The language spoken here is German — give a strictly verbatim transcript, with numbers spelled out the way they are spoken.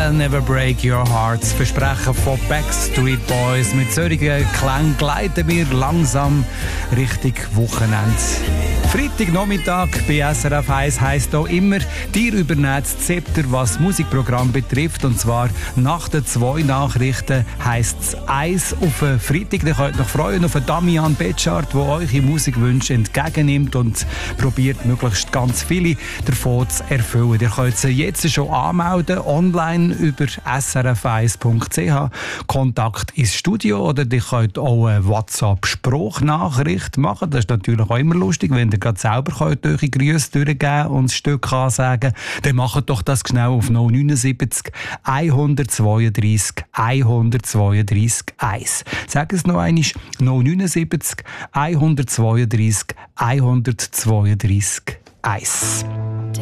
I'll Never Break Your Heart. Das Versprechen von Backstreet Boys. Mit solchen Klängen gleiten wir langsam Richtung Wochenende. Freitagnachmittag bei S R F eins heisst auch immer, dir übernimmt das Zepter, was das Musikprogramm betrifft. Und zwar nach den zwei Nachrichten heisst es eins auf den Freitag. Ihr könnt euch freuen auf Damian Betschart, der eure Musikwünsche entgegennimmt und probiert, möglichst ganz viele davon zu erfüllen. Ihr könnt sie jetzt schon anmelden, online über s r f eins punkt c h. Kontakt ins Studio oder ihr könnt auch eine WhatsApp-Sprachnachricht machen. Das ist natürlich auch immer lustig, wenn ihr gerade selber könnt eure Grüße durchgeben und das Stück ansagen. Dann macht doch das schnell auf null neun sieben eins zwei drei eins zwei drei eins. Sag es noch einmal, null neun sieben eins zwei drei eins zwei drei eins.